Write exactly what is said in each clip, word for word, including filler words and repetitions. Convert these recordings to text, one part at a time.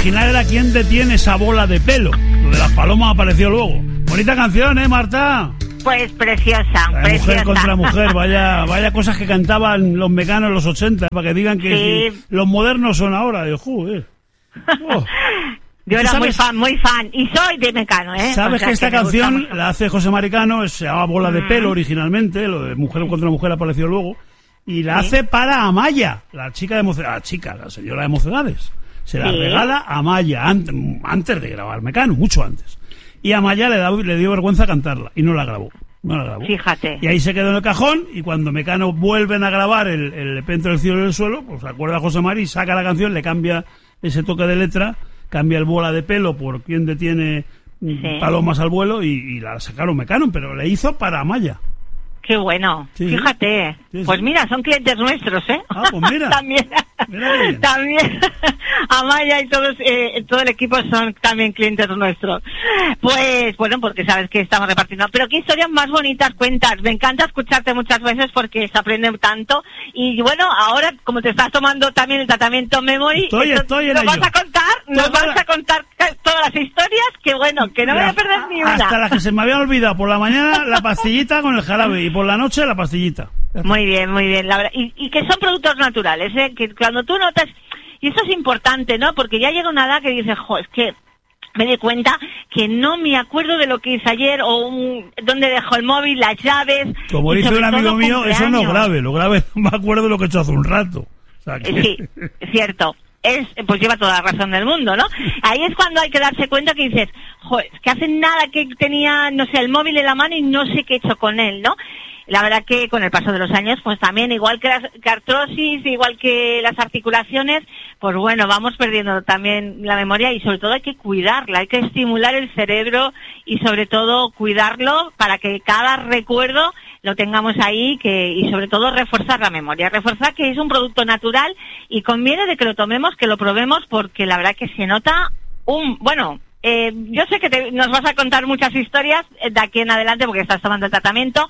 original era ¿Quién detiene esa bola de pelo? Lo de las palomas apareció luego. Bonita canción, ¿eh, Marta? Pues preciosa, la preciosa. Mujer contra mujer, vaya vaya cosas que cantaban los mecanos en los ochenta, para que digan que sí. si los modernos son ahora. Yo, joder. Oh. Yo era ¿Sabes? muy fan, muy fan, y soy de Mecano, ¿eh? Sabes o sea, que esta que canción la hace José Maricano, se llama Bola de mm. Pelo originalmente, lo de Mujer contra Mujer apareció luego, y la sí. hace para Amaya, la chica de Mocedades, la chica, la señora de Mocedades. Se la sí. regala a Amaya antes, antes de grabar Mecano, mucho antes. Y a Amaya le, da, le dio vergüenza cantarla, y no la grabó. No la grabó. Fíjate. Y ahí se quedó en el cajón, y cuando Mecano vuelven a grabar el, el Pento del cielo y del suelo, pues se acuerda a José Mari, saca la canción, le cambia ese toque de letra, cambia el Bola de Pelo por Quién detiene sí. palomas al vuelo, y, y la sacaron Mecano, pero le hizo para Amaya. Qué bueno, sí, fíjate. Sí, sí. Pues mira, son clientes nuestros, ¿eh? Ah, pues mira. También. Mira bien. También. Amaya y todos, eh, todo el equipo son también clientes nuestros. Pues, bueno, porque sabes que estamos repartiendo. Pero qué historias más bonitas cuentas. Me encanta escucharte muchas veces porque se aprende tanto. Y bueno, ahora, como te estás tomando también el tratamiento Memory, estoy, estoy en nos ello. vas a contar, nos Toda vas la... a contar todas las historias, que bueno, que no me voy a perder ni una. Hasta las que se me habían olvidado. Por la mañana, la pastillita con el jarabe, y por la noche, la pastillita. Muy bien, muy bien. La verdad, y, y que son productos naturales, ¿eh? Que cuando tú notas, y eso es importante, ¿no? Porque ya llega una edad que dices, jo, es que me di cuenta que no me acuerdo de lo que hice ayer, o un, dónde dejó el móvil, las llaves. Como dice un amigo mío, cumpleaños. Eso no es grave, lo grave no me acuerdo de lo que he hecho hace un rato. O sea, que... Sí, cierto. Es, pues lleva toda la razón del mundo, ¿no? Ahí es cuando hay que darse cuenta que dices, joder, que hace nada que tenía, no sé, el móvil en la mano y no sé qué he hecho con él, ¿no? La verdad que con el paso de los años, pues también, igual que la que artrosis, igual que las articulaciones, pues bueno, vamos perdiendo también la memoria, y sobre todo hay que cuidarla, hay que estimular el cerebro y sobre todo cuidarlo para que cada recuerdo lo tengamos ahí, que y sobre todo reforzar la memoria, reforzar que es un producto natural y conviene de que lo tomemos, que lo probemos, porque la verdad que se nota un, bueno, eh, yo sé que te, nos vas a contar muchas historias de aquí en adelante porque estás tomando el tratamiento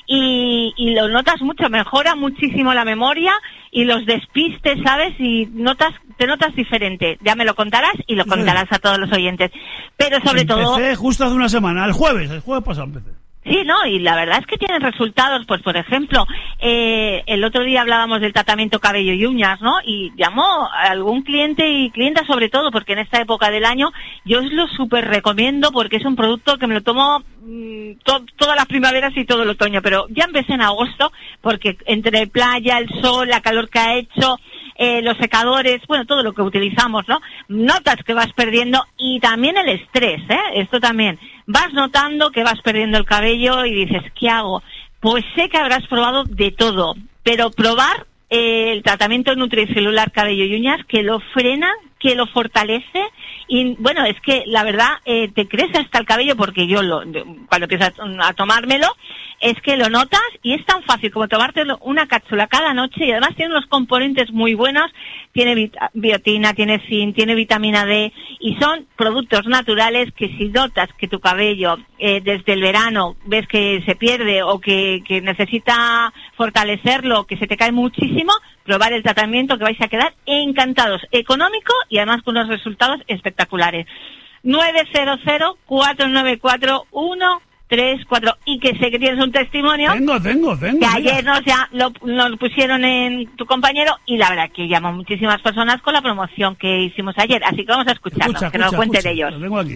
y, y lo notas mucho, mejora muchísimo la memoria y los despistes, ¿sabes? Y notas, te notas diferente. Ya me lo contarás y lo contarás a todos los oyentes. Pero sobre empecé todo... Empecé justo hace una semana, el jueves, el jueves pasado empecé. Sí, no, y la verdad es que tienen resultados, pues por ejemplo, eh, el otro día hablábamos del tratamiento cabello y uñas, ¿no? Y llamó a algún cliente y clienta sobre todo, porque en esta época del año yo os lo súper recomiendo porque es un producto que me lo tomo mmm, to- todas las primaveras y todo el otoño, pero ya empecé en agosto porque entre playa, el sol, la calor que ha hecho... Eh, los secadores, bueno, todo lo que utilizamos, ¿no? Notas que vas perdiendo y también el estrés, ¿eh? Esto también. Vas notando que vas perdiendo el cabello y dices, ¿qué hago? Pues sé que habrás probado de todo, pero probar eh, el tratamiento nutricelular cabello y uñas que lo frena, que lo fortalece y, bueno, es que la verdad eh, te crece hasta el cabello porque yo lo cuando empiezas a, a tomármelo es que lo notas y es tan fácil como tomarte una cápsula cada noche y además tiene unos componentes muy buenos, tiene vit- biotina, tiene zinc, tiene vitamina D y son productos naturales que si notas que tu cabello eh, desde el verano ves que se pierde o que, que necesita fortalecerlo, que se te cae muchísimo, probar el tratamiento que vais a quedar encantados, económico y además con unos resultados espectaculares. nueve cero cero, cuatro nueve cuatro, uno tres cuatro y que sé que tienes un testimonio. Tengo, tengo, tengo. Que ayer nos ya lo, nos pusieron en tu compañero y la verdad que llamó muchísimas personas con la promoción que hicimos ayer. Así que vamos a escucharnos, escucha, que nos lo cuenten escucha, ellos. Lo tengo aquí.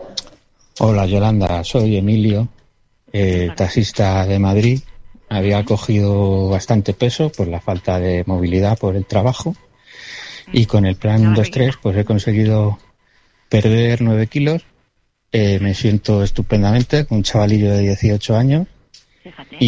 Hola Yolanda, soy Emilio, eh, taxista de Madrid. Había cogido bastante peso por la falta de movilidad por el trabajo y con el plan dos tres pues he conseguido perder nueve kilos. Eh, me siento estupendamente con un chavalillo de dieciocho años. Fíjate.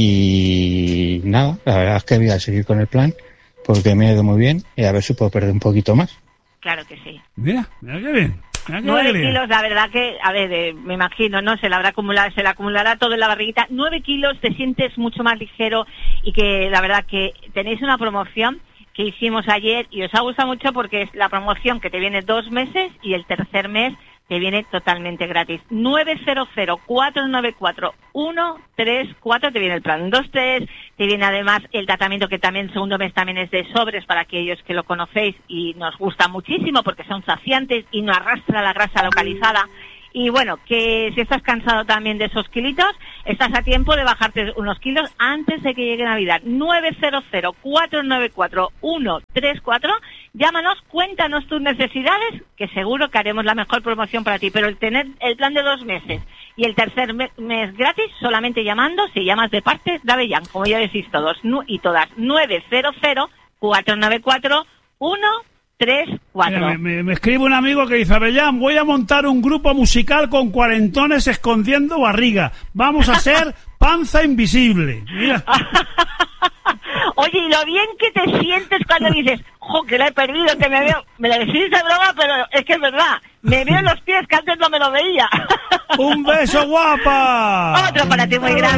Y nada, la verdad es que voy a seguir con el plan porque me ha ido muy bien y a ver si puedo perder un poquito más. Claro que sí. Mira, mira qué bien. Mira qué Nueve bien. kilos, la verdad que, a ver, eh, me imagino, ¿no? Se le habrá acumulado, se le acumulará todo en la barriguita. Nueve kilos, te sientes mucho más ligero y que la verdad que tenéis una promoción que hicimos ayer y os ha gustado mucho porque es la promoción que te viene dos meses y el tercer mes te viene totalmente gratis. nueve cero cero, cuatro nueve cuatro, uno tres cuatro, te viene el plan dos tres, te viene además el tratamiento que también el segundo mes también es de sobres para aquellos que lo conocéis y nos gusta muchísimo porque son saciantes y no arrastra la grasa localizada. Y bueno, que si estás cansado también de esos kilitos, estás a tiempo de bajarte unos kilos antes de que llegue Navidad. nueve cero cero, cuatro nueve cuatro, uno tres cuatro, llámanos, cuéntanos tus necesidades, que seguro que haremos la mejor promoción para ti. Pero el tener el plan de dos meses y el tercer me- mes gratis, solamente llamando, si llamas de parte de Avellán, como ya decís todos nu- y todas, nueve cero cero, cuatro nueve cuatro, uno tres cuatro. Mira, me, me, me escribe un amigo que dice, Avellán, voy a montar un grupo musical con cuarentones escondiendo barriga. Vamos a ser panza invisible. Mira. Oye, y lo bien que te sientes cuando dices, jo, que la he perdido, que me veo, me lo decís de broma, pero es que es verdad, me veo en los pies que antes no me lo veía. Un beso, guapa. Otro para ti muy grande.